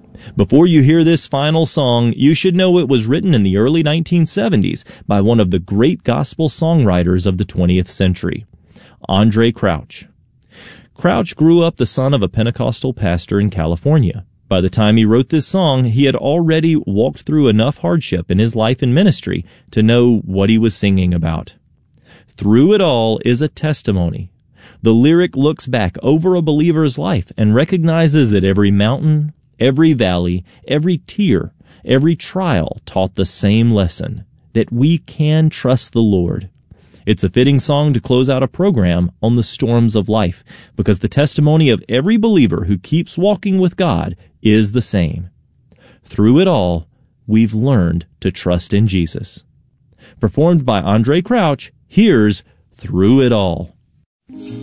Before you hear this final song, you should know it was written in the early 1970s by one of the great gospel songwriters of the 20th century, Andraé Crouch. Crouch grew up the son of a Pentecostal pastor in California. By the time he wrote this song, he had already walked through enough hardship in his life and ministry to know what he was singing about. Through it all is a testimony. The lyric looks back over a believer's life and recognizes that every mountain, every valley, every tear, every trial taught the same lesson, that we can trust the Lord. It's a fitting song to close out a program on the storms of life, because the testimony of every believer who keeps walking with God is the same. Through it all, we've learned to trust in Jesus. Performed by Andraé Crouch, here's Through It All.